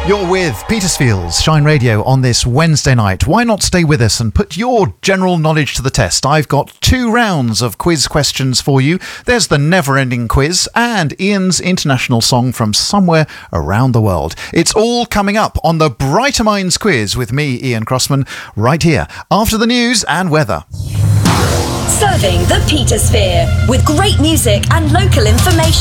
You're with Petersfield's Shine Radio on this Wednesday night. Why not stay with us and put your general knowledge to the test? I've got 2 rounds of quiz questions for you. There's the never-ending quiz and Ian's international song from somewhere around the world. It's all coming up on the Brighter Minds quiz with me, Ian Crossman, right here after the news and weather. Serving the Petersphere with great music and local information.